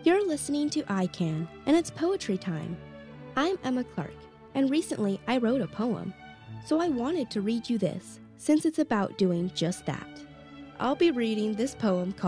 You're listening to iCan, and it's poetry time. I'm Emma Clark, and recently I wrote a poem, so I wanted to read you this, since it's about doing just that. I'll be reading this poem called